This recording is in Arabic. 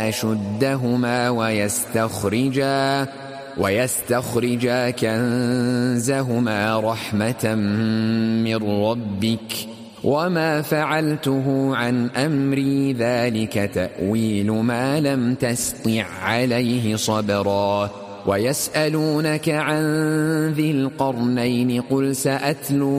أشدهما ويستخرجا كنزهما رحمة من ربك وما فعلته عن أمري ذلك تأويل ما لم تسطع عليه صبرا ويسألونك عن ذي القرنين قل سأتلو